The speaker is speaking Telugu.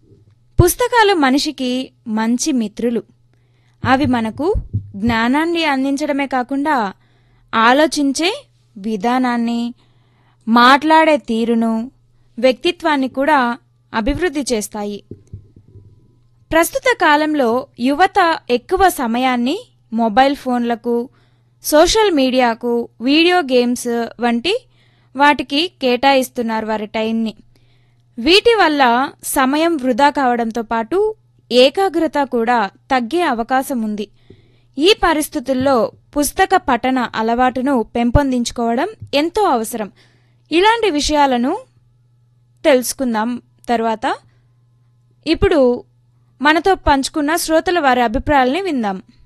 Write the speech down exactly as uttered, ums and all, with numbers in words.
పుస్తకాలు మనిషికి మంచి మిత్రులు. అవి మనకు జ్ఞానాన్ని అందించడమే కాకుండా ఆలోచించే విధానాన్ని, మాట్లాడే తీరును, వ్యక్తిత్వాన్ని కూడా అభివృద్ధి చేస్తాయి. ప్రస్తుత కాలంలో యువత ఎక్కువ సమయాన్ని మొబైల్ ఫోన్లకు, సోషల్ మీడియాకు, వీడియో గేమ్స్ వంటి వాటికి కేటాయిస్తున్నారు వారి టైంని. వీటి వల్ల సమయం వృధా కావడంతో పాటు ఏకాగ్రత కూడా తగ్గే అవకాశం ఉంది. ఈ పరిస్థితుల్లో పుస్తక పఠన అలవాటును పెంపొందించుకోవడం ఎంతో అవసరం. ఇలాంటి విషయాలను తెలుసుకుందాం తర్వాత. ఇప్పుడు మనతో పంచుకున్న శ్రోతల వారి అభిప్రాయాలని విందాం.